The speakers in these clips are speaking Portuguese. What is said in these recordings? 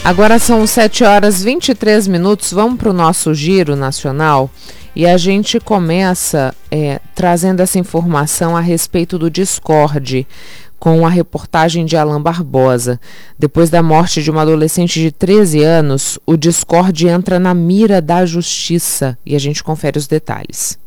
Agora são 7h23, vamos para o nosso giro nacional e a gente começa trazendo essa informação a respeito do Discord, com a reportagem de Alan Barbosa. Depois da morte de uma adolescente de 13 anos, o Discord entra na mira da justiça e a gente confere os detalhes.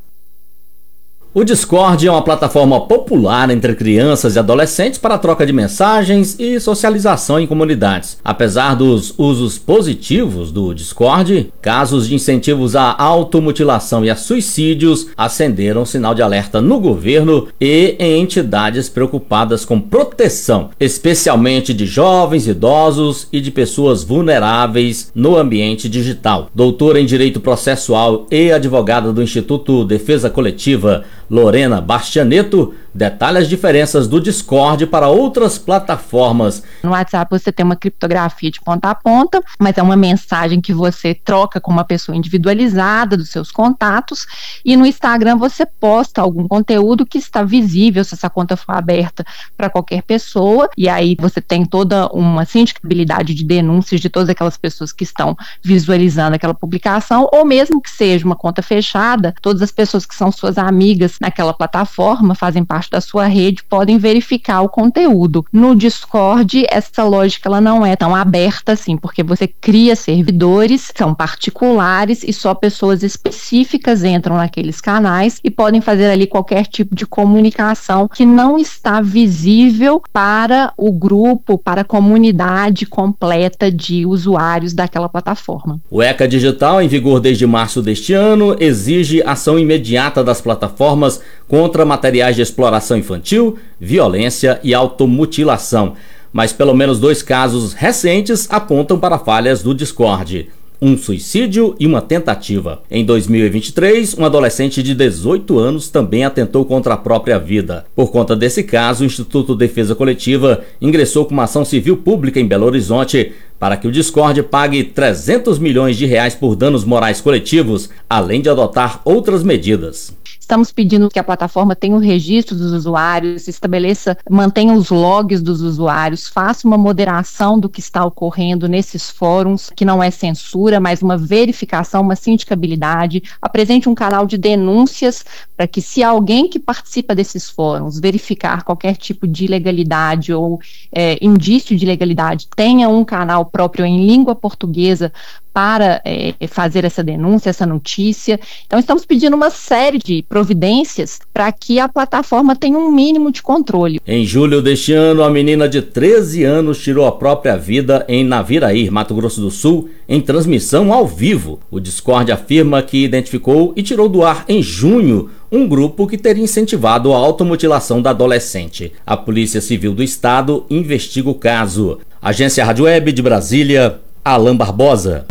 O Discord é uma plataforma popular entre crianças e adolescentes para a troca de mensagens e socialização em comunidades. Apesar dos usos positivos do Discord, casos de incentivos à automutilação e a suicídios acenderam sinal de alerta no governo e em entidades preocupadas com proteção, especialmente de jovens, idosos e de pessoas vulneráveis no ambiente digital. Doutora em Direito Processual e advogada do Instituto Defesa Coletiva, Lorena Bastianetto, detalha as diferenças do Discord para outras plataformas. No WhatsApp você tem uma criptografia de ponta a ponta, mas é uma mensagem que você troca com uma pessoa individualizada dos seus contatos, e no Instagram você posta algum conteúdo que está visível se essa conta for aberta para qualquer pessoa, e aí você tem toda uma sindicabilidade de denúncias de todas aquelas pessoas que estão visualizando aquela publicação, ou mesmo que seja uma conta fechada, todas as pessoas que são suas amigas naquela plataforma, fazem parte da sua rede, podem verificar o conteúdo. No Discord, essa lógica ela não é tão aberta assim, porque você cria servidores, são particulares e só pessoas específicas entram naqueles canais e podem fazer ali qualquer tipo de comunicação que não está visível para o grupo, para a comunidade completa de usuários daquela plataforma. O ECA Digital, em vigor desde março deste ano, exige ação imediata das plataformas contra materiais de exploração infantil, violência e automutilação. Mas pelo menos 2 casos recentes apontam para falhas do Discord: um suicídio e uma tentativa. Em 2023, um adolescente de 18 anos também atentou contra a própria vida. Por conta desse caso, o Instituto Defesa Coletiva ingressou com uma ação civil pública em Belo Horizonte para que o Discord pague 300 milhões de reais por danos morais coletivos, além de adotar outras medidas. Estamos pedindo que a plataforma tenha o registro dos usuários, mantenha os logs dos usuários, faça uma moderação do que está ocorrendo nesses fóruns, que não é censura, mas uma verificação, uma sindicabilidade, apresente um canal de denúncias para que, se alguém que participa desses fóruns verificar qualquer tipo de ilegalidade ou indício de ilegalidade, tenha um canal próprio em língua portuguesa para fazer essa denúncia, essa notícia. Então, estamos pedindo uma série de providências para que a plataforma tenha um mínimo de controle. Em julho deste ano, a menina de 13 anos tirou a própria vida em Naviraí, Mato Grosso do Sul, em transmissão ao vivo. O Discord afirma que identificou e tirou do ar em junho um grupo que teria incentivado a automutilação da adolescente. A Polícia Civil do Estado investiga o caso. Agência Rádio Web de Brasília, Alan Barbosa.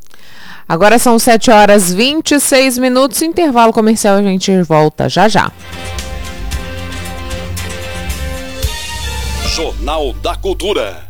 Agora são 7h26, intervalo comercial, a gente volta já já. Jornal da Cultura.